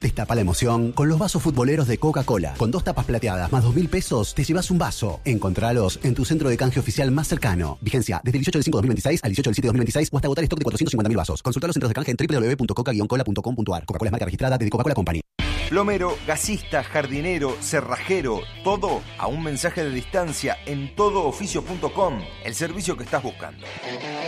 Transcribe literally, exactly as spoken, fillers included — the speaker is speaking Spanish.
Destapa la emoción con los vasos futboleros de Coca-Cola. Con dos tapas plateadas más dos mil pesos, te llevas un vaso. Encontralos en tu centro de canje oficial más cercano. Vigencia desde el dieciocho del cinco de dos mil veintiséis al dieciocho del siete de dos mil veintiséis o hasta agotar stock de cuatrocientos cincuenta mil vasos. Consulta los centros de canje en doble u doble u doble u punto coca guion cola punto com punto a r. Coca-Cola es marca registrada de Coca-Cola Company. Plomero, gasista, jardinero, cerrajero, todo a un mensaje de distancia en todo oficio punto com, el servicio que estás buscando.